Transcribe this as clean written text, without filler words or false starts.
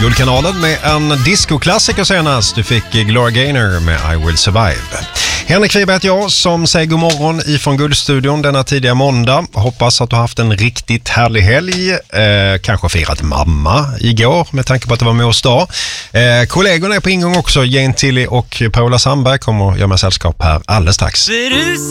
Guldkanalen med en discoklassiker senast. Du fick Gloria Gaynor med I Will Survive. Henrik Wiberg heter jag som säger god morgon ifrån Guldstudion denna tidiga måndag. Hoppas att du har haft en riktigt härlig helg. Kanske firat mamma igår med tanke på att det var mors dag. Kollegorna är på ingång också. Jane Tilly och Paula Sandberg kommer göra med sällskap här alldeles strax.